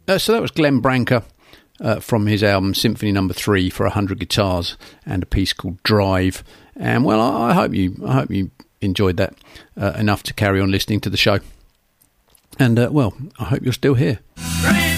So that was Glenn Branca from his album Symphony No. 3 for 100 Guitars, and a piece called Drive. And well, I hope you enjoyed that enough to carry on listening to the show. And well, I hope you're still here.